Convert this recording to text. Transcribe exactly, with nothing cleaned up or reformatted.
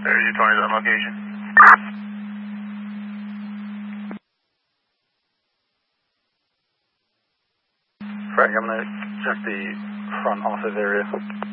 There, U twenty is on location. Frank, I'm going to check the front office area.